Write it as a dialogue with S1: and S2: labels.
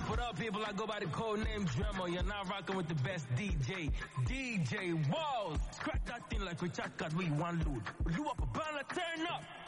S1: What up, people? I go by the code name Dremel. You're now rocking with the best DJ. DJ Walls. Scratch that thing like we chat card where you want loot. You up a banner, turn up.